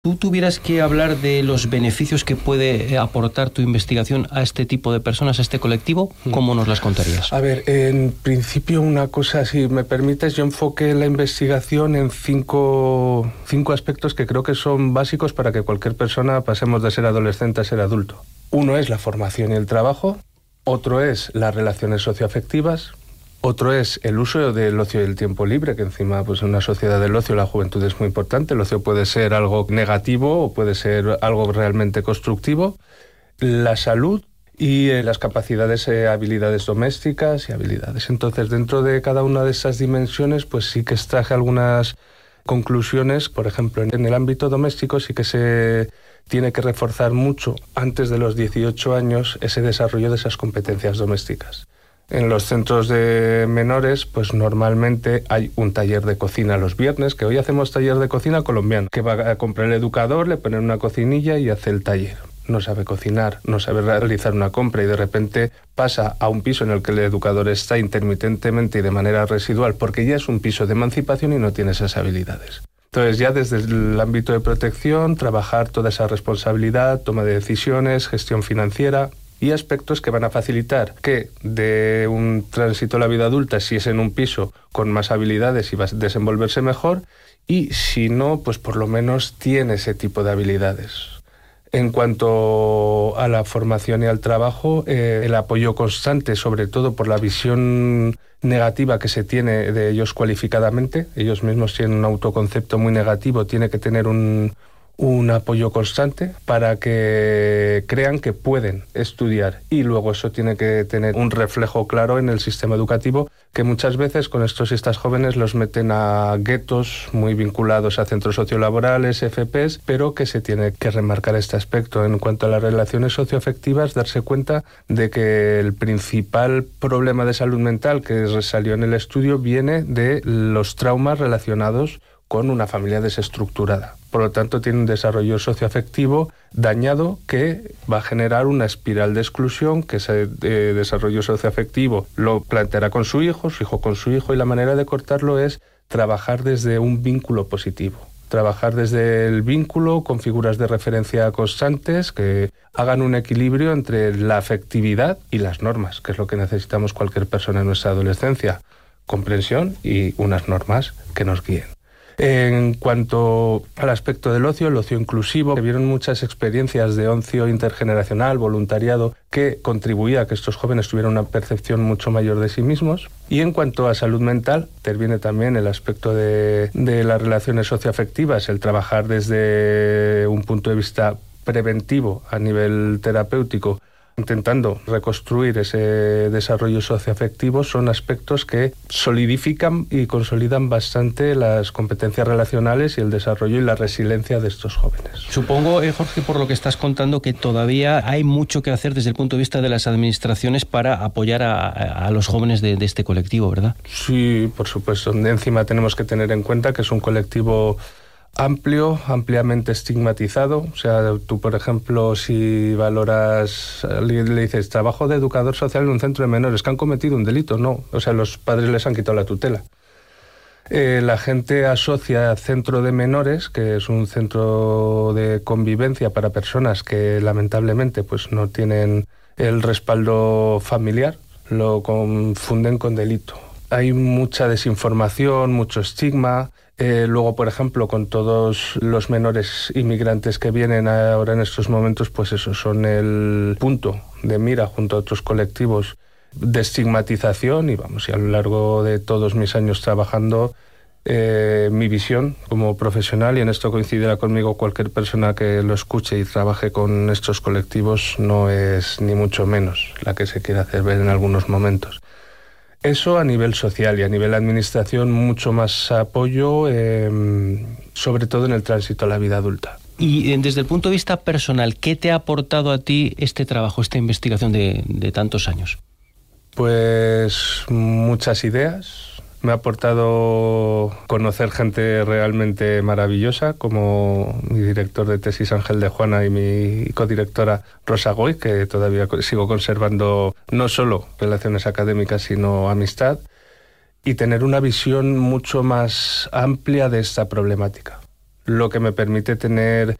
tú tuvieras que hablar de los beneficios que puede aportar tu investigación a este tipo de personas, a este colectivo, ¿cómo nos las contarías? A ver, en principio una cosa, si me permites, yo enfoqué la investigación en cinco aspectos que creo que son básicos para que cualquier persona pasemos de ser adolescente a ser adulto. Uno es la formación y el trabajo, otro es las relaciones socioafectivas, otro es el uso del ocio y el tiempo libre, que encima pues en una sociedad del ocio la juventud es muy importante. El ocio puede ser algo negativo o puede ser algo realmente constructivo. La salud y las capacidades, habilidades domésticas y habilidades. Entonces, dentro de cada una de esas dimensiones, pues sí que extraje algunas conclusiones. Por ejemplo, en el ámbito doméstico sí que se tiene que reforzar mucho antes de los 18 años ese desarrollo de esas competencias domésticas. En los centros de menores, pues normalmente hay un taller de cocina los viernes, que hoy hacemos taller de cocina colombiano, que va a comprar el educador, le ponen una cocinilla y hace el taller. No sabe cocinar, no sabe realizar una compra y de repente pasa a un piso en el que el educador está intermitentemente y de manera residual, porque ya es un piso de emancipación y no tiene esas habilidades. Entonces ya desde el ámbito de protección, trabajar toda esa responsabilidad, toma de decisiones, gestión financiera y aspectos que van a facilitar que de un tránsito a la vida adulta, si es en un piso con más habilidades y va a desenvolverse mejor, y si no, pues por lo menos tiene ese tipo de habilidades. En cuanto a la formación y al trabajo, el apoyo constante, sobre todo por la visión negativa que se tiene de ellos cualificadamente, ellos mismos tienen un autoconcepto muy negativo, tiene que tener un apoyo constante para que crean que pueden estudiar, y luego eso tiene que tener un reflejo claro en el sistema educativo, que muchas veces con estos y estas jóvenes los meten a guetos muy vinculados a centros sociolaborales, FPs, pero que se tiene que remarcar este aspecto. En cuanto a las relaciones socioafectivas, darse cuenta de que el principal problema de salud mental que salió en el estudio viene de los traumas relacionados con una familia desestructurada. Por lo tanto, tiene un desarrollo socioafectivo dañado que va a generar una espiral de exclusión, que ese desarrollo socioafectivo lo planteará con su hijo con su hijo, y la manera de cortarlo es trabajar desde un vínculo positivo. Trabajar desde el vínculo con figuras de referencia constantes que hagan un equilibrio entre la afectividad y las normas, que es lo que necesitamos cualquier persona en nuestra adolescencia. Comprensión y unas normas que nos guíen. En cuanto al aspecto del ocio, el ocio inclusivo, se vieron muchas experiencias de ocio intergeneracional, voluntariado, que contribuía a que estos jóvenes tuvieran una percepción mucho mayor de sí mismos. Y en cuanto a salud mental, interviene también el aspecto de las relaciones socioafectivas, el trabajar desde un punto de vista preventivo a nivel terapéutico, intentando reconstruir ese desarrollo socioafectivo, son aspectos que solidifican y consolidan bastante las competencias relacionales y el desarrollo y la resiliencia de estos jóvenes. Supongo, Jorge, por lo que estás contando, que todavía hay mucho que hacer desde el punto de vista de las administraciones para apoyar a los jóvenes de este colectivo, ¿verdad? Sí, por supuesto. Encima tenemos que tener en cuenta que es un colectivo amplio, ampliamente estigmatizado. O sea, tú, por ejemplo, si valoras, le dices trabajo de educador social en un centro de menores, que han cometido un delito, no. O sea, los padres les han quitado la tutela. La gente asocia centro de menores, que es un centro de convivencia para personas que lamentablemente pues no tienen el respaldo familiar, lo confunden con delito. Hay mucha desinformación, mucho estigma. Luego, por ejemplo, con todos los menores inmigrantes que vienen ahora en estos momentos, pues eso, son el punto de mira junto a otros colectivos de estigmatización. Y vamos, y a lo largo de todos mis años trabajando, mi visión como profesional, y en esto coincidirá conmigo cualquier persona que lo escuche y trabaje con estos colectivos, no es ni mucho menos la que se quiere hacer ver en algunos momentos. Eso a nivel social, y a nivel administración mucho más apoyo, sobre todo en el tránsito a la vida adulta. Y desde el punto de vista personal, ¿qué te ha aportado a ti este trabajo, esta investigación de tantos años? Pues muchas ideas. Me ha aportado conocer gente realmente maravillosa, como mi director de tesis Ángel de Juana y mi codirectora Rosa Goy, que todavía sigo conservando no solo relaciones académicas, sino amistad, y tener una visión mucho más amplia de esta problemática. lo que me permite tener